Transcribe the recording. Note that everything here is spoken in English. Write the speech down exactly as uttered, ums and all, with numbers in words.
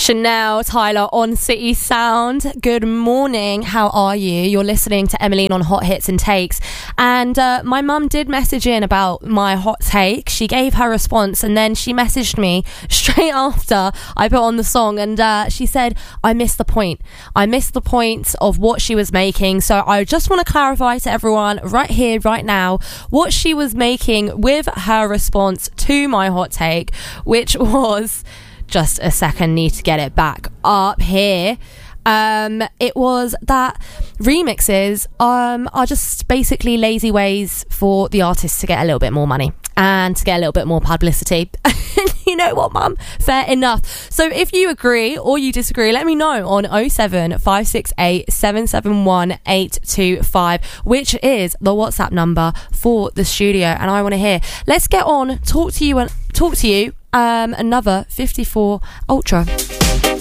Chanel Tyler on City Sound. Good morning. How are you? You're listening to Emmeline on Hot Hits and Takes. And uh, my mum did message in about my hot take. She gave her response and then she messaged me straight after I put on the song. And uh, she said, I missed the point. I missed the point of what she was making. So I just want to clarify to everyone right here, right now, what she was making with her response to my hot take, which was... Just a second, need to get it back up here. Um, it was that remixes um, are just basically lazy ways for the artists to get a little bit more money and to get a little bit more publicity. You know what, mum? Fair enough. So if you agree or you disagree, let me know on oh seven, five six eight, seven seven one, eight two five, which is the WhatsApp number for the studio, and I want to hear. Let's get on, talk to you and talk to you. Um, another fifty-four Ultra.